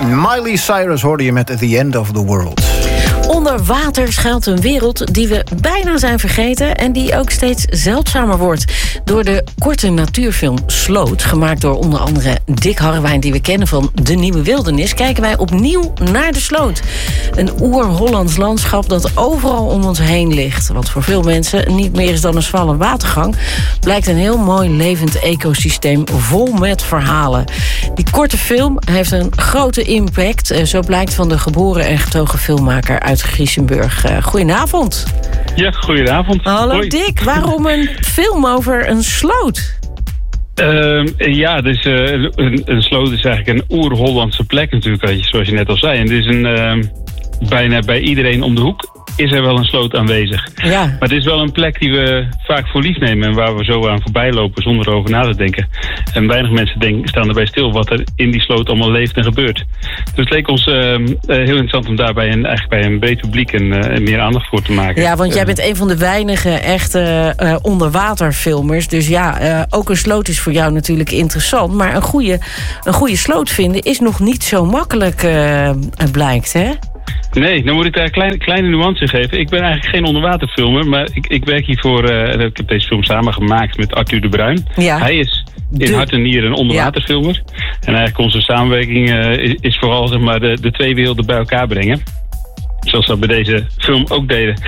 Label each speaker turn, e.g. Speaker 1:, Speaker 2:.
Speaker 1: Miley Cyrus hoorde je met The End of the World.
Speaker 2: Onder water schuilt een wereld die we bijna zijn vergeten en die ook steeds zeldzamer wordt. Door de korte natuurfilm Sloot, gemaakt door onder andere Dick Harrewijn, die we kennen van De Nieuwe Wildernis, kijken wij opnieuw naar de sloot. Een oer-Hollands landschap dat overal om ons heen ligt. Wat voor veel mensen niet meer is dan een smalle watergang, blijkt een heel mooi levend ecosysteem vol met verhalen. Die korte film heeft een grote impact, zo blijkt van de geboren en getogen filmmaker uit Griesenburg. Goedenavond.
Speaker 3: Ja, goedenavond.
Speaker 2: Hallo.
Speaker 3: Hoi.
Speaker 2: Dick, waarom een film over een sloot?
Speaker 3: Dus een sloot is eigenlijk een oer-Hollandse plek natuurlijk, zoals je net al zei. En het is bijna bij iedereen om de hoek is er wel een sloot aanwezig. Ja. Maar het is wel een plek die we vaak voor lief nemen en waar we zo aan voorbij lopen zonder erover na te denken. En weinig mensen staan erbij stil wat er in die sloot allemaal leeft en gebeurt. Dus het leek ons heel interessant om daarbij eigenlijk bij een breed publiek en meer aandacht voor te maken.
Speaker 2: Ja, want jij bent een van de weinige echte onderwaterfilmers. Dus ja, ook een sloot is voor jou natuurlijk interessant. Maar een goede sloot vinden is nog niet zo makkelijk, blijkt, hè?
Speaker 3: Nee, dan moet ik daar een kleine nuance geven. Ik ben eigenlijk geen onderwaterfilmer, maar ik werk hiervoor. Ik heb deze film samen gemaakt met Arthur de Bruin. Ja. Hij is in hart en nieren een onderwaterfilmer. Ja. En eigenlijk onze samenwerking is vooral zeg maar, de twee werelden bij elkaar brengen. Zoals we dat bij deze film ook deden.